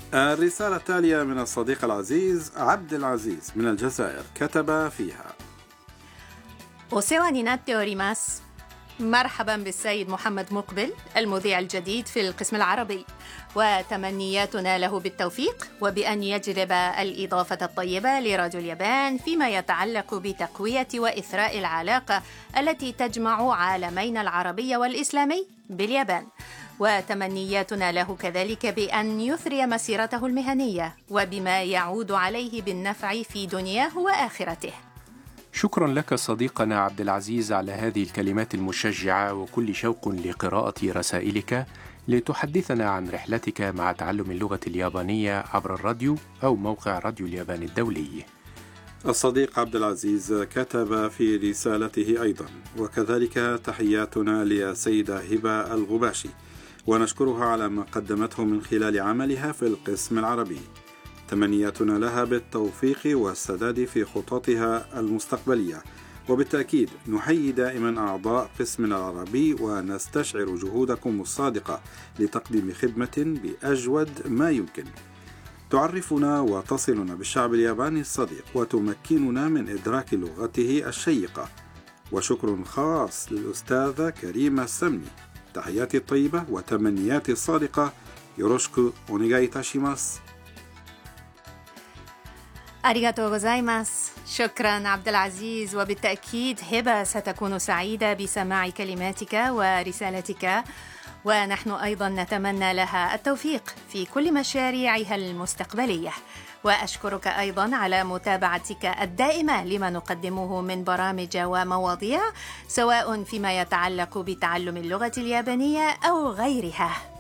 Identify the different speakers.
Speaker 1: الرسالة التالية من الصديق العزيز عبد العزيز من الجزائر، كتب فيها:
Speaker 2: お世話になっております. مرحبا بالسيد محمد مقبل المذيع الجديد في القسم العربي، وتمنياتنا له بالتوفيق وبأن يجلب الإضافة الطيبة لراديو اليابان فيما يتعلق بتقوية وإثراء العلاقة التي تجمع عالمين العربي والإسلامي باليابان، وتمنياتنا له كذلك بأن يثري مسيرته المهنية وبما يعود عليه بالنفع في دنياه وآخرته.
Speaker 3: شكرا لك صديقنا عبد العزيز على هذه الكلمات المشجعة، وكل شوق لقراءة رسائلك لتحدثنا عن رحلتك مع تعلم اللغة اليابانية عبر الراديو أو موقع راديو اليابان الدولي.
Speaker 1: الصديق عبد العزيز كتب في رسالته أيضا: وكذلك تحياتنا للسيدة هبة الغباشي، ونشكرها على ما قدمته من خلال عملها في القسم العربي. تمنياتنا لها بالتوفيق والسداد في خططها المستقبلية، وبالتأكيد نحيي دائما أعضاء قسمنا العربي ونستشعر جهودكم الصادقة لتقديم خدمة بأجود ما يمكن، تعرفنا وتصلنا بالشعب الياباني الصديق وتمكننا من إدراك لغته الشيقة. وشكر خاص للأستاذة كريمة السمني. تحياتي الطيبة وتمنياتي الصادقة. يوروشكو أونيغاي تاشيماس.
Speaker 2: أريغاتو غوزايماس. شكرا عبد العزيز، وبالتأكيد هبة ستكون سعيدة بسماع كلماتك ورسالتك، ونحن أيضا نتمنى لها التوفيق في كل مشاريعها المستقبلية. وأشكرك أيضا على متابعتك الدائمة لما نقدمه من برامج ومواضيع، سواء فيما يتعلق بتعلم اللغة اليابانية أو غيرها.